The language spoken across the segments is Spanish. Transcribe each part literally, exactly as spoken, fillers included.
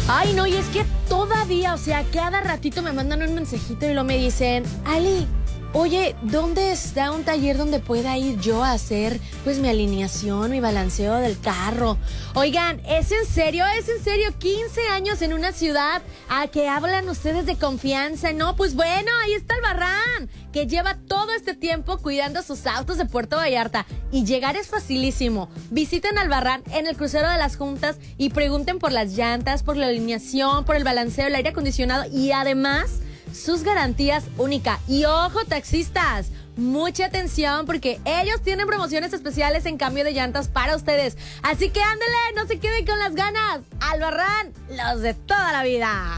Ay, no, y es que todavía, o sea, cada ratito me mandan un mensajito y lo me dicen, Ali, oye, ¿dónde está un taller donde pueda ir yo a hacer, pues, mi alineación, mi balanceo del carro? Oigan, ¿es en serio? ¿Es en serio? quince años en una ciudad a que hablan ustedes de confianza, ¿no? Pues bueno, ahí está Albarrán, que lleva todo este tiempo cuidando sus autos de Puerto Vallarta. Y llegar es facilísimo. Visiten Albarrán en el crucero de las Juntas y pregunten por las llantas, por la alineación, por el balanceo, el aire acondicionado y además sus garantías únicas. Y ojo, taxistas, mucha atención porque ellos tienen promociones especiales en cambio de llantas para ustedes. Así que ándele, no se queden con las ganas. Albarrán, los de toda la vida.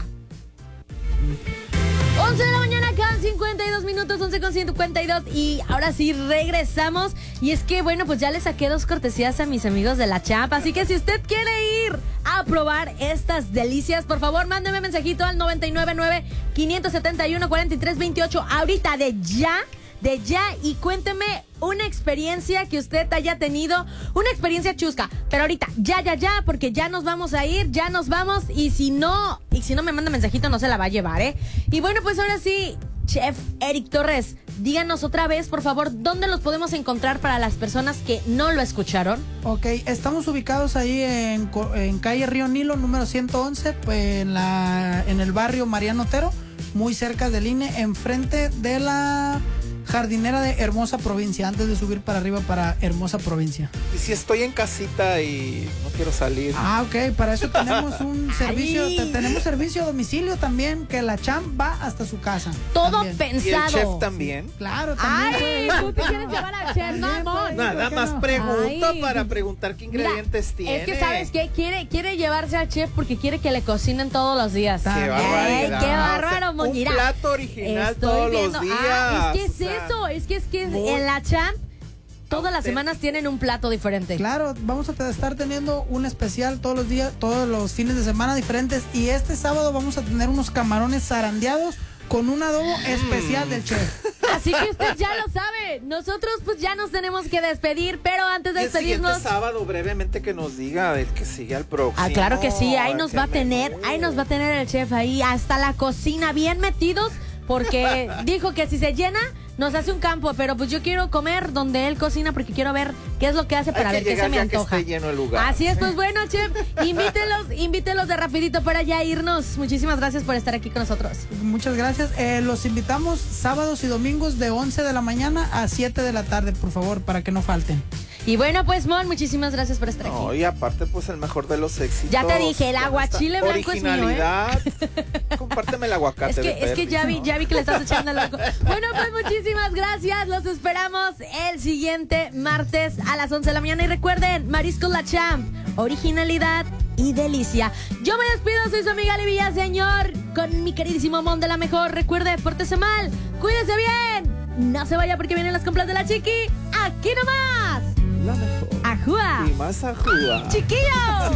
once de la mañana con cincuenta y dos minutos, once con cincuenta y dos. Y ahora sí, regresamos. Y es que, bueno, pues ya le saqué dos cortesías a mis amigos de La Champ. Así que si usted quiere ir a probar estas delicias, por favor, mándeme mensajito al noventa y nueve nueve, quinientos setenta y uno, cuarenta y tres veintiocho. Ahorita, de ya, de ya. Y cuénteme una experiencia que usted haya tenido, una experiencia chusca. Pero ahorita, ya, ya, ya, porque ya nos vamos a ir, ya nos vamos. Y si no, y si no me manda mensajito, no se la va a llevar, ¿eh? Y bueno, pues ahora sí, Chef Eric Torres, díganos otra vez, por favor, ¿dónde los podemos encontrar para las personas que no lo escucharon? Ok, estamos ubicados ahí en, en calle Río Nilo, número ciento once, pues en, la, en el barrio Mariano Otero, muy cerca del I N E, enfrente de la jardinera de Hermosa Provincia, antes de subir para arriba para Hermosa Provincia. Y si estoy en casita y no quiero salir. Ah, ok, para eso tenemos un servicio, te, tenemos servicio a domicilio también, que La Champ va hasta su casa. Todo también. pensado. ¿Y el chef también? Claro, también. Ay, tú te quieres llevar al chef, no, amor. Nada más no? pregunto Ay. para preguntar qué ingredientes Mira, tiene. Es que, ¿sabes qué? Quiere, quiere llevarse al chef porque quiere que le cocinen todos los días. Qué Ay, barbaridad. qué bárbaro, O sea, Moñira. Un plato original Estoy todos viendo. los días. Ah, es que es o sea, eso, es que es que muy en La Champ todas las auténtico. semanas tienen un plato diferente. Claro, vamos a estar teniendo un especial todos los días, todos los fines de semana diferentes. Y este sábado vamos a tener unos camarones zarandeados con un adobo especial del chef. Así que usted ya lo sabe. Nosotros pues ya nos tenemos que despedir, pero antes de Y el siguiente despedirnos... sábado brevemente que nos diga el que sigue al próximo. Ah, claro que sí, ahí Ay, nos qué va a tener, menú. ahí nos va a tener el chef ahí hasta la cocina bien metidos, porque dijo que si se llena nos hace un campo, pero pues yo quiero comer donde él cocina porque quiero ver qué es lo que hace para Hay ver que qué se llegar me ya antoja. que esté lleno el lugar. Así es, pues bueno, chef, invítelos, invítelos de rapidito para ya irnos. Muchísimas gracias por estar aquí con nosotros. Muchas gracias. Eh, los invitamos sábados y domingos de once de la mañana a siete de la tarde, por favor, para que no falten. Y bueno, pues Mon, muchísimas gracias por estar aquí. No, y aparte, pues el mejor de los éxitos. Ya te dije, el con aguachile esta blanco es mío, ¿eh? originalidad. Compárteme el aguacate. Es de que, es que Perry. ya vi, ya vi que le estás echando el ojo. Bueno, pues muchísimas gracias. Los esperamos el siguiente martes a las once de la mañana. Y recuerden, Mariscos La Champ, originalidad y delicia. Yo me despido, soy su amiga Ali Villaseñor, con mi queridísimo Mon de la Mejor. Recuerde, pórtese mal, cuídese bien. No se vaya porque vienen las compras de la Chiqui. Aquí nomás. La mejor. ¡Ajúa! Y más ajúa. ¡Chiquillos!